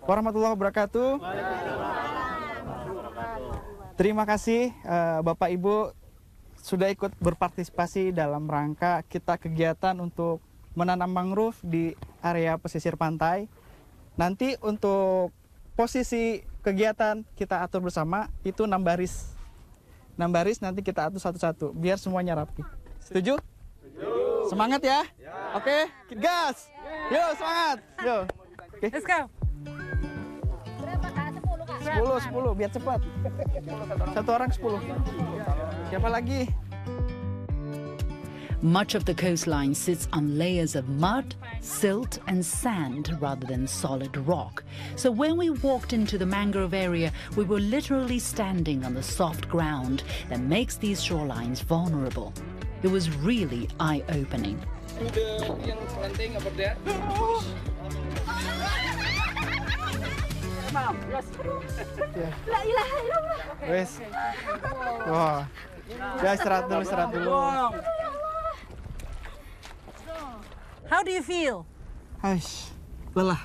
warahmatullahi wabarakatuh. Terima kasih Bapak Ibu sudah ikut berpartisipasi dalam rangka kita kegiatan untuk menanam mangrove di area pesisir pantai. Nanti untuk posisi kegiatan kita atur bersama itu 6 baris. 6 baris nanti kita atur satu-satu biar semuanya rapi. Setuju? Setuju. Semangat ya? Oke, gas. Yuk, semangat. Yuk. Oke. Let's go. 10 biar cepat. Satu orang 10. Siapa lagi? Much of the coastline sits on layers of mud, silt, and sand rather than solid rock. So when we walked into the mangrove area, we were literally standing on the soft ground that makes these shorelines vulnerable. It was really eye-opening. Wes. Wah. Ya istirahat dulu. How do you feel? Aish, lelah.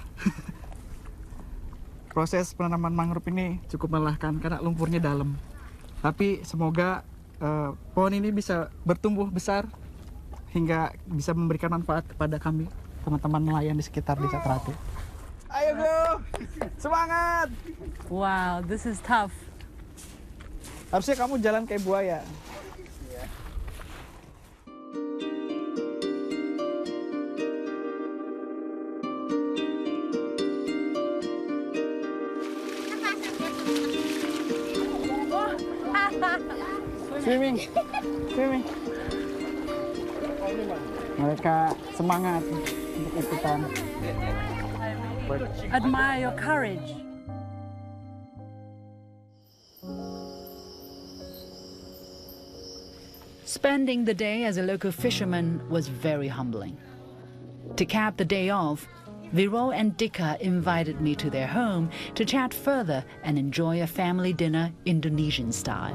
Proses penanaman mangrove ini cukup melelahkan karena lumpurnya dalam. Tapi semoga pohon ini bisa bertumbuh besar hingga bisa memberikan manfaat kepada kami, teman-teman nelayan di sekitar Desa Trate. Ayo bro, semangat! Wow, this is tough. Harusnya kamu jalan kayak buaya. Swimming. Mereka semangat untuk ikutan. Admire your courage. Spending the day as a local fisherman was very humbling. To cap the day off, Viro and Dika invited me to their home to chat further and enjoy a family dinner Indonesian style.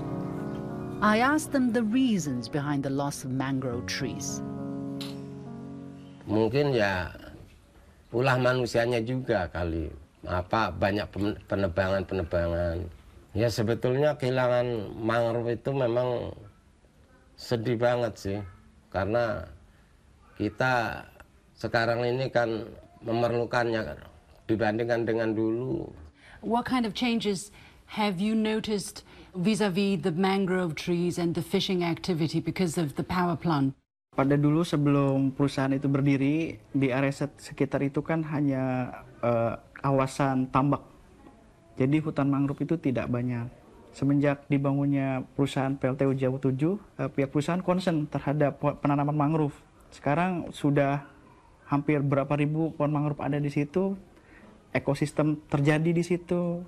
I asked them the reasons behind the loss of mangrove trees. Mungkin ya ulah manusianya juga kali. Banyak penebangan. Ya sebetulnya kehilangan mangrove itu memang sedih banget sih. Karena kita sekarang ini kan memerlukannya dibandingkan dengan dulu. What kind of changes have you noticed vis-a-vis the mangrove trees and the fishing activity because of the power plant? Pada dulu sebelum perusahaan itu berdiri, di area sekitar itu kan hanya kawasan tambak. Jadi hutan mangrove itu tidak banyak. Semenjak dibangunnya perusahaan PLTU Jawa 7, pihak perusahaan concern terhadap penanaman mangrove. Sekarang sudah hampir berapa ribu pohon mangrove ada di situ, ekosistem terjadi di situ,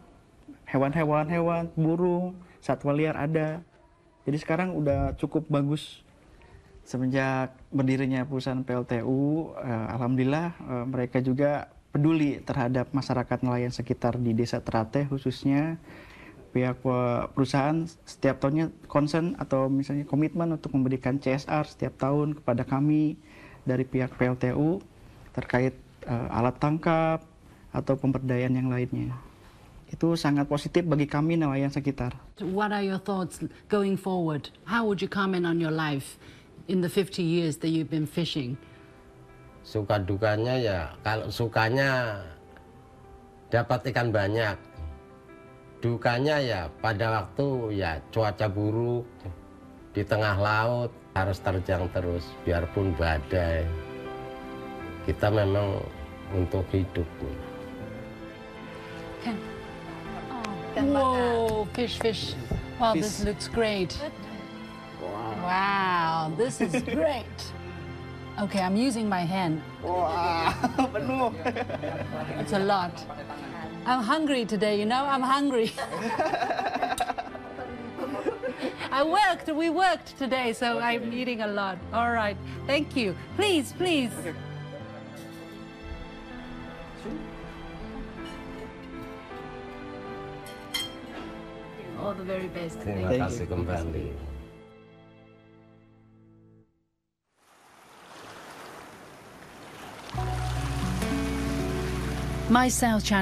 hewan, burung, satwa liar ada. Jadi sekarang udah cukup bagus. Semenjak berdirinya perusahaan PLTU, alhamdulillah mereka juga peduli terhadap masyarakat nelayan sekitar di Desa Trate khususnya. Pihak perusahaan setiap tahunnya concern atau misalnya komitmen untuk memberikan CSR setiap tahun kepada kami dari pihak PLTU terkait alat tangkap atau pemberdayaan yang lainnya. Itu sangat positif bagi kami nelayan sekitar. What are your thoughts going forward? How would you comment on your life in the 50 years that you've been fishing? Suka dukanya ya, kalau sukanya dapat ikan banyak. Dukanya ya pada waktu ya cuaca buruk di tengah laut harus terjang terus biarpun badai. Kita memang untuk hidup. Whoa, fish. Wow, this looks great. Wow, this is great. Okay, I'm using my hand. Wah, penuh. It's a lot. I'm hungry today, you know, I'm hungry. We worked today, so I'm eating a lot. All right, thank you. Please. Okay. All the very best. Terima kasih kembali. My South China